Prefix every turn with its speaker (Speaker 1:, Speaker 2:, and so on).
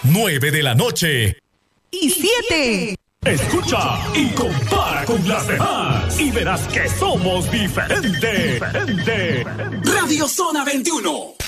Speaker 1: 9 de la noche.
Speaker 2: Y 7.
Speaker 1: Escucha y compara con las demás y verás que somos diferentes.
Speaker 3: Radio Zona 21.